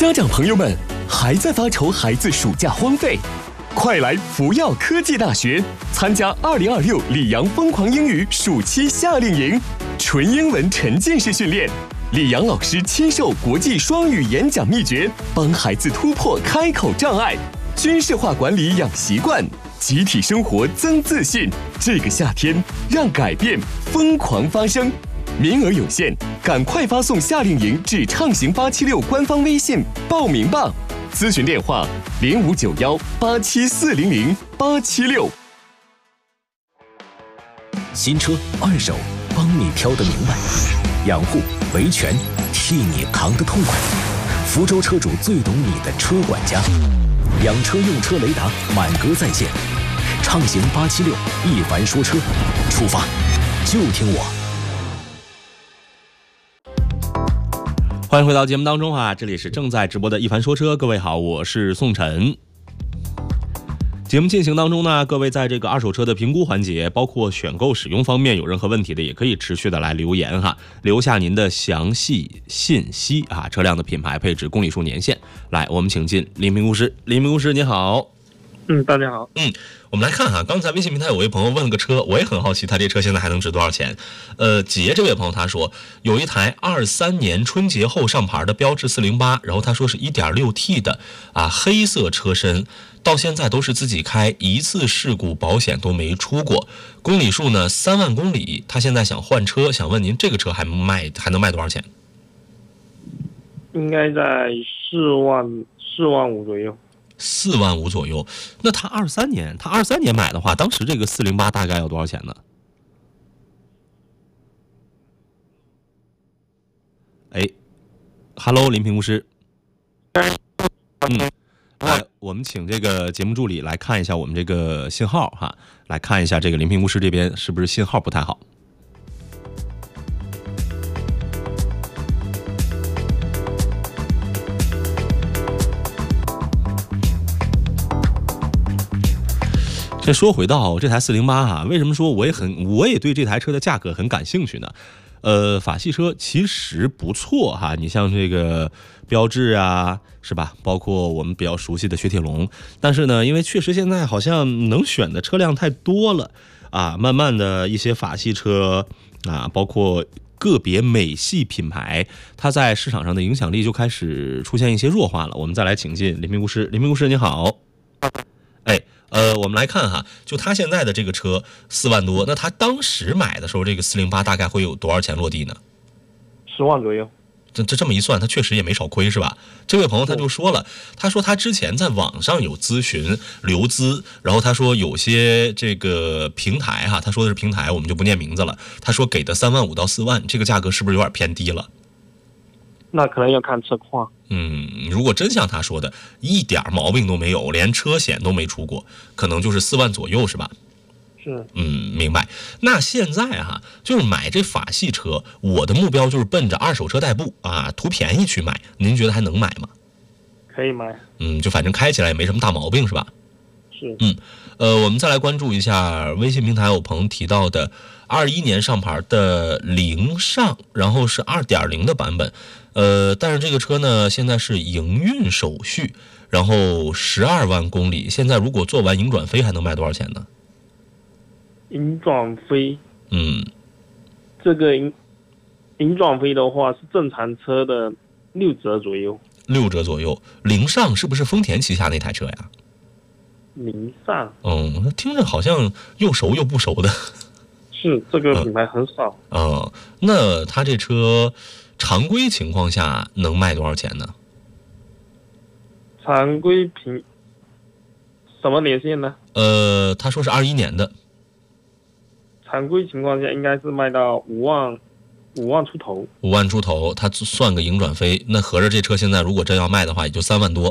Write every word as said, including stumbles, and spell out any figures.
家长朋友们，还在发愁孩子暑假荒废？快来福耀科技大学参加二零二六里昂疯狂英语暑期夏令营，纯英文沉浸式训练，里昂老师亲授国际双语演讲秘诀，帮孩子突破开口障碍，军事化管理养习惯，集体生活增自信。这个夏天，让改变疯狂发生。名额有限，赶快发送夏令营至畅行八七六官方微信报名吧。咨询电话零五九幺八七四零零八七六。 新车二手，帮你挑得明白；养护维权，替你扛得痛快。福州车主最懂你的车管家，养车用车雷达满格在线。畅行八七六，一凡说车，出发就听我。 欢迎回到节目当中啊，这里是正在直播的一凡说车，各位好，我是宋晨。节目进行当中呢，各位在这个二手车的评估环节，包括选购使用方面有任何问题的，也可以持续的来留言哈，留下您的详细信息啊，车辆的品牌、配置、公里数、年限。来，我们请进林评估师，林评估师你好。 嗯，大家好。 嗯，我们来看哈，刚才微信平台有位朋友问了个车，我也很好奇，他这车现在还能值多少钱？呃，杰这位朋友他说有一台二三年春节后上牌的标致四零八，然后他说是 一点六 T 的啊，黑色车身，到现在都是自己开，一次事故保险都没出过，公里数呢三万公里，他现在想换车，想问您这个车还卖还能卖多少钱？ 应该在四万四万五左右。 四万五左右，那他二三年，他二三年买的话，当时这个四零八大概要多少钱呢？哎 ，Hello， 林评估师。嗯，来，我们请这个节目助理来看一下我们这个信号哈，来看一下这个林评估师这边是不是信号不太好。这说回到这台四零八哈，为什么说我也很我也对这台车的价格很感兴趣呢？呃，法系车其实不错哈，你像这个标致啊，是吧？包括我们比较熟悉的雪铁龙，但是呢，因为确实现在好像能选的车辆太多了啊，慢慢的一些法系车啊，包括个别美系品牌，它在市场上的影响力就开始出现一些弱化了。我们再来请进林评估师，林评估师你好。哎。呃，我们来看哈，就他现在的这个车四万多，那他当时买的时候，这个四零八大概会有多少钱落地呢？ 十万左右。 这这这么一算，他确实也没少亏，是吧？这位朋友他就说了，他说他之前在网上有咨询留资，然后他说有些这个平台哈，他说的是平台，我们就不念名字了。他说给的三万五到四万，这个价格是不是有点偏低了？ 那可能要看车况。 嗯，如果真像他说的，一点毛病都没有，连车险都没出过，可能就是四万左右，是吧？ 是。 嗯，明白。那现在哈，就是买这法系车，我的目标就是奔着二手车代步啊，图便宜去买。您觉得还能买吗？ 可以买。 嗯，就反正开起来也没什么大毛病，是吧？ 是。 嗯，呃，我们再来关注一下微信平台有朋友提到的二一年上牌的凌尚，然后是 二点零 的版本。呃，但是这个车呢，现在是营运手续，然后十二万公里。现在如果做完营转飞，还能卖多少钱呢？ 营转飞， 嗯， 这个营营转飞的话是正常车的六折左右。 六折左右。凌尚是不是丰田旗下那台车呀？ 凌尚， 嗯，听着好像又熟又不熟的。 是，这个品牌很少。 嗯，嗯那他这车常规情况下能卖多少钱呢？ 常规平什么年限呢？ 呃，他说是二一年的。 常规情况下应该是卖到五万五万出头。 五万出头，他算个营转飞，那合着这车现在如果真要卖的话，也就三万多。